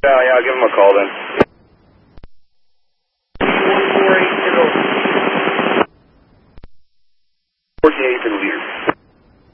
Yeah, I'll give him a call then. 1480 for the leader.